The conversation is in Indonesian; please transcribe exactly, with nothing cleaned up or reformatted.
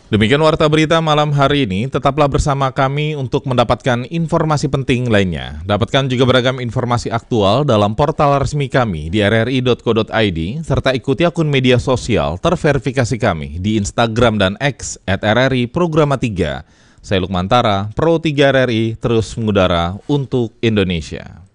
Demikian Warta Berita malam hari ini, tetaplah bersama kami untuk mendapatkan informasi penting lainnya. Dapatkan juga beragam informasi aktual dalam portal resmi kami di r r i dot co dot i d, serta ikuti akun media sosial terverifikasi kami di Instagram dan X at r r i programa tiga. Saya Lukmantara, Pro tiga R R I, terus mengudara untuk Indonesia.